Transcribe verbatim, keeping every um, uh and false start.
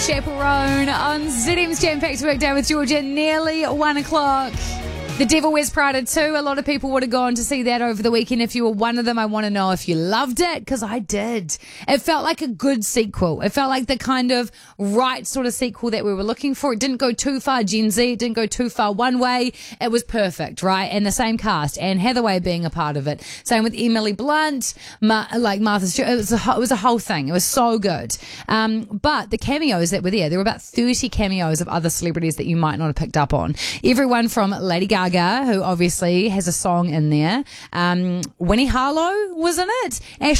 Chaperone on Z M's Jam-Packed Workday with Georgia, nearly one o'clock. The Devil Wears Prada two. A lot of people would have gone to see that over the weekend. If you were one of them, I want to know if you loved it, because I did. It felt like a good sequel. It felt like the kind of right sort of sequel that we were looking for. It didn't go too far Gen Z. It didn't go too far one way. It was perfect, right? And the same cast. Anne Hathaway being a part of it. Same with Emily Blunt, Ma- like Martha Stewart. It was, a, it was a whole thing. It was so good. Um, but the cameos that were there, there were about thirty cameos of other celebrities that you might not have picked up on. Everyone from Lady Gaga, who obviously has a song in there. Um, Winnie Harlow was in it. Ash